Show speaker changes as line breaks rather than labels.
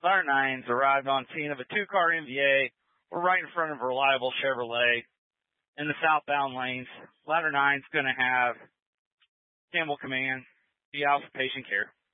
Ladder 9's arrived on scene of a two-car MVA. We're right in front of a reliable Chevrolet in the southbound lanes. Ladder 9's going to have Campbell Command be out for patient care.